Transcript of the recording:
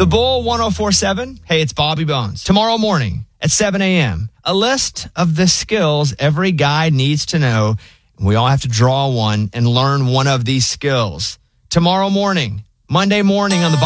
The Bull 1047. Hey, it's Bobby Bones. Tomorrow morning at 7 a.m., a list of the skills every guy needs to know. We all have to draw one and learn one of these skills. Tomorrow morning, Monday morning on the